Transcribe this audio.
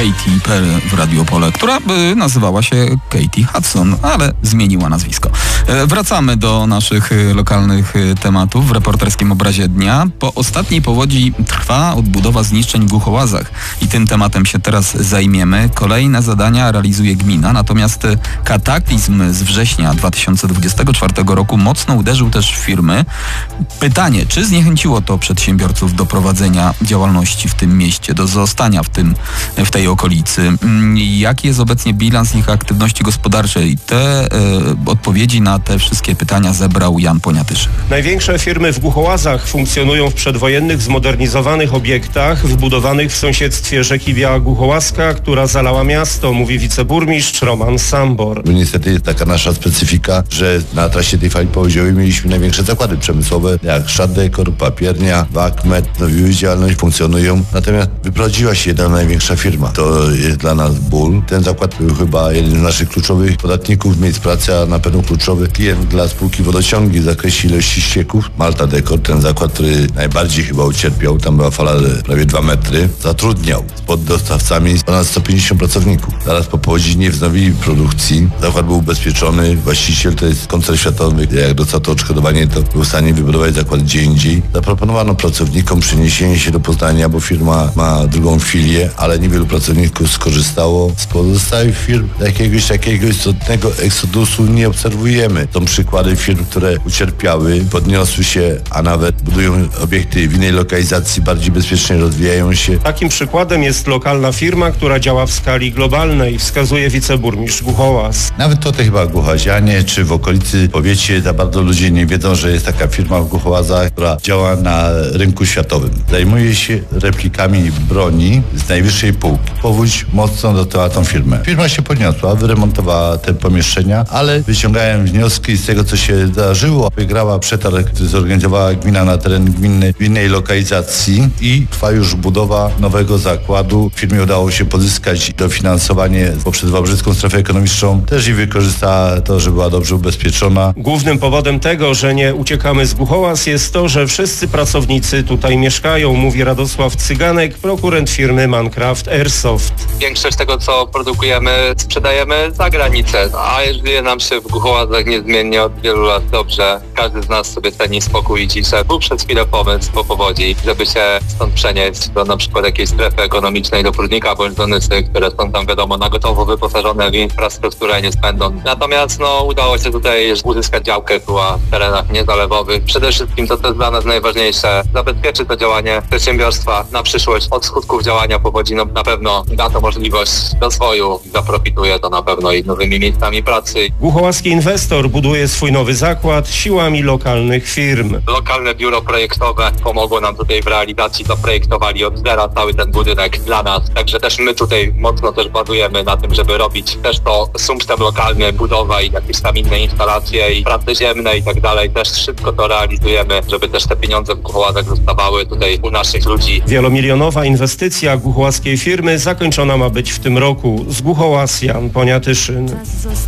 Katy Perry w Radio Opole, która nazywała się Katie Hudson, ale zmieniła nazwisko. Wracamy do naszych lokalnych tematów w reporterskim obrazie dnia. Po ostatniej powodzi trwa odbudowa zniszczeń w Głuchołazach i tym tematem się teraz zajmiemy. Kolejne zadania realizuje gmina, natomiast kataklizm z września 2024 roku mocno uderzył też w firmy. Pytanie, czy zniechęciło to przedsiębiorców do prowadzenia działalności w tym mieście, do zostania w tej okolicy? Jaki jest obecnie bilans ich aktywności gospodarczej? Te odpowiedzi na te wszystkie pytania zebrał Jan Poniatyszyn. Największe firmy w Głuchołazach funkcjonują w przedwojennych, zmodernizowanych obiektach wybudowanych w sąsiedztwie rzeki Biała Głuchołazka, która zalała miasto, mówi wiceburmistrz Roman Sambor. Niestety jest taka nasza specyfika, że na trasie tej fali powodziowej mieliśmy największe zakłady przemysłowe, jak Szat-Dekor, Papiernia, Wakmet, odnowiły działalność, funkcjonują. Natomiast wyprowadziła się jedna największa firma. To jest dla nas ból. Ten zakład był chyba jeden z naszych kluczowych podatników miejsc pracy, a na pewno kluczowy klient dla spółki Wodociągi w zakresie ilości ścieków. Malta Dekor, ten zakład, który najbardziej chyba ucierpiał, tam była fala prawie 2 metry, zatrudniał z poddostawcami ponad 150 pracowników. Zaraz po powodzi nie wznowili produkcji. Zakład był ubezpieczony. Właściciel, to jest koncern światowy, jak dostał to odszkodowanie, to był w stanie wybudować zakład gdzie indziej. Zaproponowano pracownikom przeniesienie się do Poznania, bo firma ma drugą filię, ale niewielu pracowników skorzystało z pozostałych firm. Jakiegoś istotnego eksodusu nie obserwujemy. Są przykłady firm, które ucierpiały, podniosły się, a nawet budują obiekty w innej lokalizacji, bardziej bezpiecznie rozwijają się. Takim przykładem jest lokalna firma, która działa w skali globalnej, wskazuje wiceburmistrz Głuchołaz. Nawet tutaj chyba Głuchołazianie, czy w okolicy powiecie, za bardzo ludzie nie wiedzą, że jest taka firma w Głuchołazach, która działa na rynku światowym. Zajmuje się replikami broni z najwyższej półki. Powódź mocno dotyła tą firmę. Firma się podniosła, wyremontowała te pomieszczenia, ale wyciągałem wnioski z tego, co się zdarzyło. Wygrała przetarg, który zorganizowała gmina na teren gminny w innej lokalizacji i trwa już budowa nowego zakładu. Firmie udało się pozyskać dofinansowanie poprzez Wałbrzyską Strefę Ekonomiczną. Też i wykorzystała to, że była dobrze ubezpieczona. Głównym powodem tego, że nie uciekamy z Głuchołaz, jest to, że wszyscy pracownicy tutaj mieszkają, mówi Radosław Cyganek, prokurent firmy Mancraft Airsoft. Większość tego, co produkujemy, sprzedajemy za granicę, a żyje nam się w Głuchołazach niezmiennie od wielu lat dobrze. Każdy z nas sobie ceni spokój i ciszę. Był przez chwilę pomysł po powodzi, żeby się stąd przenieść do na przykład jakiejś strefy ekonomicznej, do Prudnika bądź do Nysy, które są tam wiadomo na gotowo wyposażone w infrastrukturę niezbędną. Natomiast udało się tutaj uzyskać działkę, była w terenach niezalewowych. Przede wszystkim to jest dla nas najważniejsze. Zabezpieczy to działanie przedsiębiorstwa na przyszłość od skutków działania powodzi. Na pewno da to możliwość rozwoju, zaprofituje to na pewno i nowymi miejscami pracy. Głuchołazki inwestor buduje swój nowy zakład siłami lokalnych firm. Lokalne biuro projektowe pomogło nam tutaj w realizacji, zaprojektowali od zera cały ten budynek dla nas. Także też my tutaj mocno też bazujemy na tym, żeby robić też to sumstem lokalny, budowa i jakieś tam inne instalacje i prace ziemne i tak dalej. Też wszystko to realizujemy, żeby też te pieniądze w Głuchołazach zostawały tutaj u naszych ludzi. Wielomilionowa inwestycja głuchołazkiej firmy zakończona ma być w tym roku. Z Głuchołaz Jan Poniatyszyn.